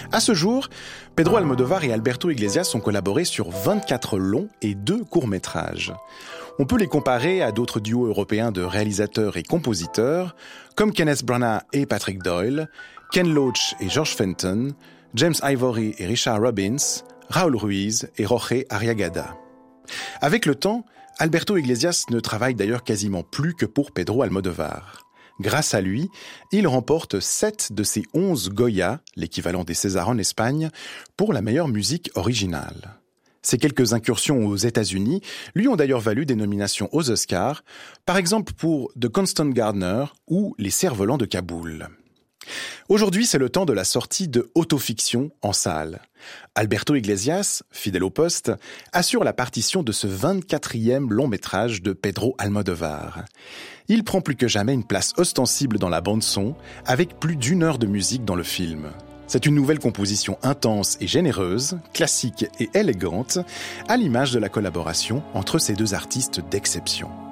À ce jour, Pedro Almodóvar et Alberto Iglesias ont collaboré sur 24 longs et 2 courts-métrages. On peut les comparer à d'autres duos européens de réalisateurs et compositeurs, comme Kenneth Branagh et Patrick Doyle, Ken Loach et George Fenton, James Ivory et Richard Robbins, Raúl Ruiz et Jorge Arriagada. Avec le temps, Alberto Iglesias ne travaille d'ailleurs quasiment plus que pour Pedro Almodóvar. Grâce à lui, il remporte 7 de ses 11 Goya, l'équivalent des Césars en Espagne, pour la meilleure musique originale. Ces quelques incursions aux États-Unis lui ont d'ailleurs valu des nominations aux Oscars, par exemple pour The Constant Gardener ou Les Cerfs-volants de Kaboul. Aujourd'hui, c'est le temps de la sortie de Autofiction en salle. Alberto Iglesias, fidèle au poste, assure la partition de ce 24e long métrage de Pedro Almodóvar. Il prend plus que jamais une place ostensible dans la bande-son, avec plus d'1 heure de musique dans le film. C'est une nouvelle composition intense et généreuse, classique et élégante, à l'image de la collaboration entre ces deux artistes d'exception.